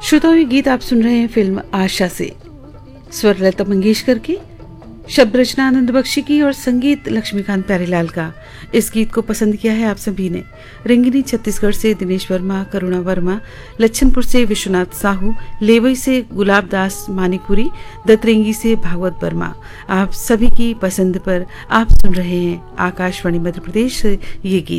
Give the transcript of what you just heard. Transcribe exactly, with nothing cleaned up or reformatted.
श्रोताओं, ये गीत आप सुन रहे हैं फिल्म आशा से। स्वर लता मंगेशकर की, शब्द रचना आनंद बख्शी की और संगीत लक्ष्मीकांत प्यारेलाल का। इस गीत को पसंद किया है आप सभी ने। रंगिनी छत्तीसगढ़ से दिनेश वर्मा, करुणा वर्मा, लच्छनपुर से विश्वनाथ साहू, लेवई से गुलाब दास मानिकपुरी, दतरेंगी से भागवत वर्मा। आप सभी की पसंद पर आप सुन रहे हैं आकाशवाणी मध्य प्रदेश से ये गीत।